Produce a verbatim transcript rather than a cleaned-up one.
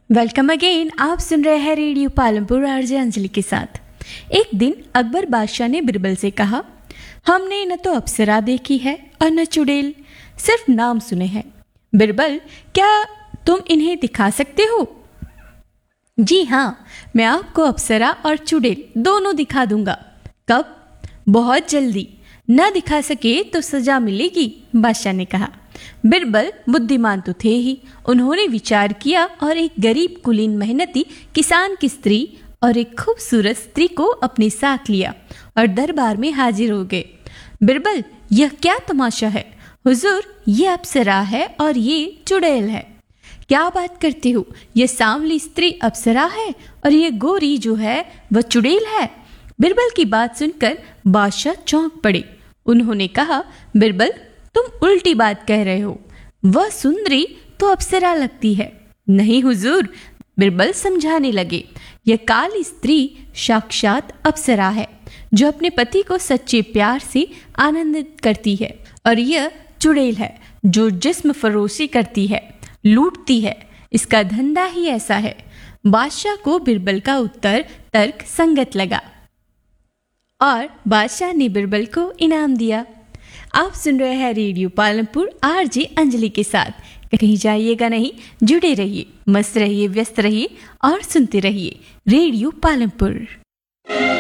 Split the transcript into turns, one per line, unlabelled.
Welcome again. आप सुन रहे हैं रेडियो पालमपुर आरजे अंजलि के साथ। एक दिन अकबर बादशाह ने बिरबल से कहा, हमने न तो अप्सरा देखी है और न चुड़ैल, सिर्फ नाम सुने हैं। बिरबल, क्या तुम इन्हें दिखा सकते हो? जी हाँ, मैं आपको अप्सरा और चुड़ैल दोनों दिखा दूंगा। कब? बहुत जल्दी। न दिखा सके तो सजा मिलेगी, बादशाह ने कहा। बिरबल बुद्धिमान तो थे ही। उन्होंने विचार किया और एक गरीब कुलीन मेहनती किसान की स्त्री और एक खूबसूरत स्त्री को अपने साथ लिया और दरबार में हाजिर हो गए। बिरबल, यह क्या तमाशा है? हुजूर, ये अप्सरा है और ये चुड़ैल है। क्या बात करते हो? ये सांवली स्त्री अप्सरा है और ये गोरी जो है वह चुड़ैल है। बिरबल की बात सुनकर बादशाह चौंक पड़े। उन्होंने कहा, बिरबल, तुम उल्टी बात कह रहे हो। वह सुंदरी तो अप्सरा लगती है। नहीं हुजूर, बिरबल समझाने लगे, यह काली स्त्री साक्षात अप्सरा है जो अपने पति को सच्चे प्यार से आनंदित करती है, और यह चुड़ैल है जो जिस्म फरोशी करती है, लूटती है। इसका धंधा ही ऐसा है। बादशाह को बिरबल का उत्तर तर्क संगत लगा और बादशाह ने बिरबल को इनाम दिया। आप सुन रहे हैं रेडियो पालमपुर आरजे अंजलि के साथ। कहीं जाइएगा नहीं, जुड़े रहिए, मस्त रहिए, व्यस्त रहिए और सुनते रहिए रेडियो पालमपुर।